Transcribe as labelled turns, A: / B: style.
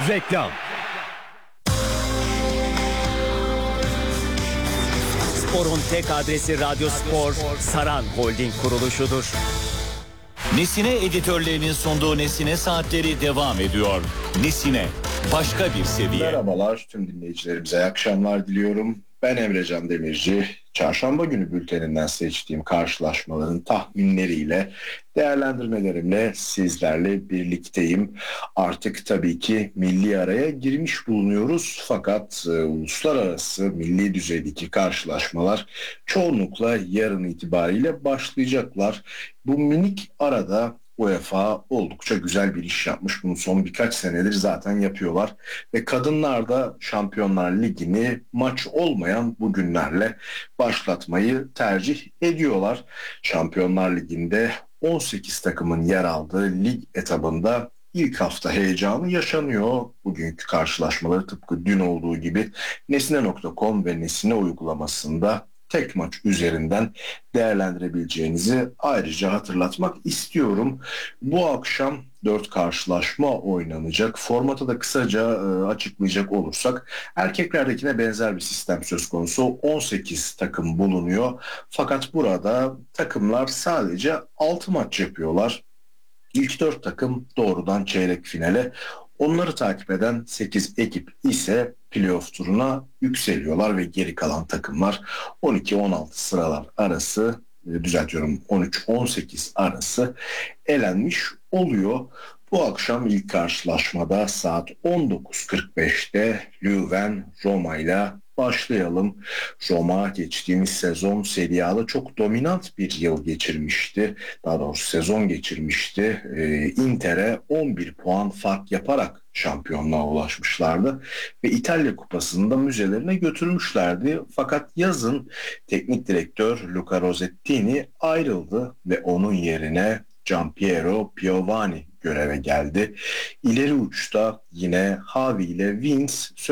A: Reklam. Spor'un tek adresi Radyo Spor, Saran Holding kuruluşudur.
B: Nesine editörlerinin sunduğu Nesine Saatleri devam ediyor. Nesine, başka bir seviye.
C: Merhabalar tüm dinleyicilerimize, iyi akşamlar diliyorum. Ben Emrecan Demirci. Çarşamba günü bülteninden seçtiğim karşılaşmaların tahminleriyle, değerlendirmelerimle sizlerle birlikteyim. Artık tabii ki milli araya girmiş bulunuyoruz. Fakat uluslararası milli düzeydeki karşılaşmalar çoğunlukla yarın itibariyle başlayacaklar. Bu minik arada UEFA oldukça güzel bir iş yapmış. Bunu son birkaç senedir zaten yapıyorlar. Ve kadınlar da Şampiyonlar Ligi'ni maç olmayan bu günlerle başlatmayı tercih ediyorlar. Şampiyonlar Ligi'nde 18 takımın yer aldığı lig etabında ilk hafta heyecanı yaşanıyor. Bugünkü karşılaşmaları tıpkı dün olduğu gibi Nesine.com ve Nesine uygulamasında tek maç üzerinden değerlendirebileceğinizi ayrıca hatırlatmak istiyorum. Bu akşam 4 karşılaşma oynanacak. Formatı da kısaca açıklayacak olursak erkeklerdekine benzer bir sistem söz konusu. 18 takım bulunuyor. Fakat burada takımlar sadece 6 maç yapıyorlar. İlk 4 takım doğrudan çeyrek finale. Onları takip eden 8 ekip ise playoff turuna yükseliyorlar ve geri kalan takımlar 12-16 sıralar arası, düzeltiyorum 13-18 arası elenmiş oluyor. Bu akşam ilk karşılaşmada saat 19.45'te Leuven Roma ile başlayalım. Roma geçtiğimiz sezon Serie A'da çok dominant bir yıl geçirmişti. Daha doğrusu sezon geçirmişti. Inter'e 11 puan fark yaparak şampiyonluğa ulaşmışlardı. Ve İtalya Kupası'nda müzelerine götürmüşlerdi. Fakat yazın teknik direktör Luca Rossettini ayrıldı ve onun yerine Gianpiero Piovani göreve geldi. İleri uçta yine Xavi ile Vince